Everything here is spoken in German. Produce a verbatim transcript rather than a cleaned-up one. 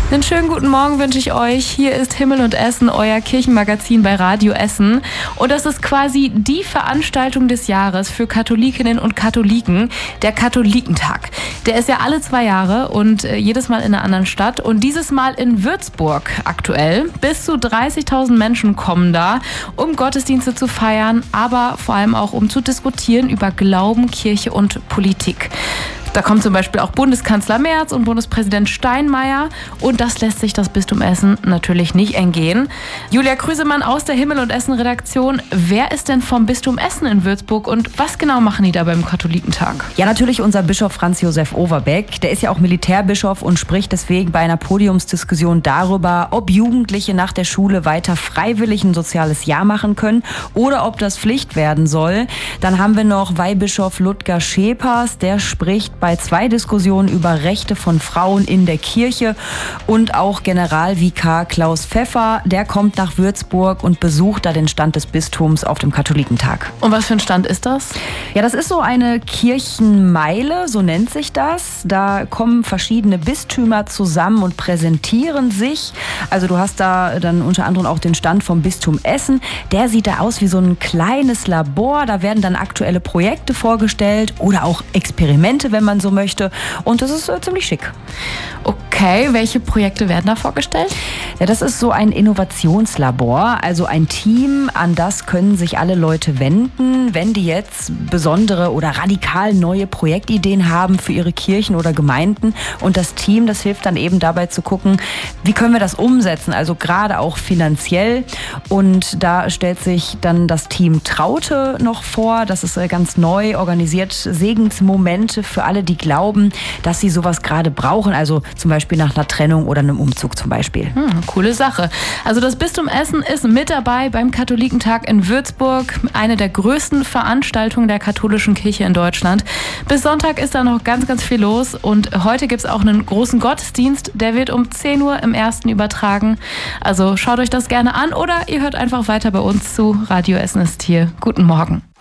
Einen schönen guten Morgen wünsche ich euch. Hier ist Himmel und Essen, euer Kirchenmagazin bei Radio Essen. Und das ist quasi die Veranstaltung des Jahres für Katholikinnen und Katholiken, der Katholikentag. Der ist ja alle zwei Jahre und äh, jedes Mal in einer anderen Stadt. Und dieses Mal in Würzburg aktuell. Bis zu dreißigtausend Menschen kommen da, um Gottesdienste zu feiern, aber vor allem auch um zu diskutieren über Glauben, Kirche und Politik. Da kommen zum Beispiel auch Bundeskanzler Merz und Bundespräsident Steinmeier. Und das lässt sich das Bistum Essen natürlich nicht entgehen. Julia Krüsemann aus der Himmel und Essen Redaktion. Wer ist denn vom Bistum Essen in Würzburg und was genau machen die da beim Katholikentag? Ja, natürlich unser Bischof Franz Josef Overbeck. Der ist ja auch Militärbischof und spricht deswegen bei einer Podiumsdiskussion darüber, ob Jugendliche nach der Schule weiter freiwillig ein soziales Jahr machen können oder ob das Pflicht werden soll. Dann haben wir noch Weihbischof Ludger Schepers. Der spricht bei zwei Diskussionen über Rechte von Frauen in der Kirche und auch Generalvikar Klaus Pfeffer, der kommt nach Würzburg und besucht da den Stand des Bistums auf dem Katholikentag. Und was für ein Stand ist das? Ja, das ist so eine Kirchenmeile, so nennt sich das. Da kommen verschiedene Bistümer zusammen und präsentieren sich. Also du hast da dann unter anderem auch den Stand vom Bistum Essen. Der sieht da aus wie so ein kleines Labor. Da werden dann aktuelle Projekte vorgestellt oder auch Experimente, wenn man so möchte. Und das ist äh, ziemlich schick. Okay, welche Projekte werden da vorgestellt? Ja, das ist so ein Innovationslabor, also ein Team, an das können sich alle Leute wenden, wenn die jetzt besondere oder radikal neue Projektideen haben für ihre Kirchen oder Gemeinden. Und das Team, das hilft dann eben dabei zu gucken, wie können wir das umsetzen, also gerade auch finanziell. Und da stellt sich dann das Team Traute noch vor. Das ist ganz neu, organisiert Segensmomente für alle, die glauben, dass sie sowas gerade brauchen, also zum Beispiel nach einer Trennung oder einem Umzug zum Beispiel. Hm, coole Sache. Also das Bistum Essen ist mit dabei beim Katholikentag in Würzburg, eine der größten Veranstaltungen der katholischen Kirche in Deutschland. Bis Sonntag ist da noch ganz, ganz viel los und heute gibt es auch einen großen Gottesdienst, der wird um zehn Uhr im ersten übertragen. Also schaut euch das gerne an oder ihr hört einfach weiter bei uns zu. Radio Essen ist hier. Guten Morgen.